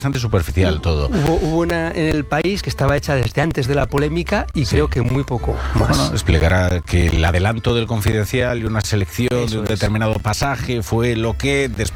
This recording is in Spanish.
bastante superficial todo. Hubo una en El País que estaba hecha desde antes de la polémica y creo que muy poco más. Bueno, explicará que el adelanto del Confidencial y una selección de un determinado pasaje fue lo que después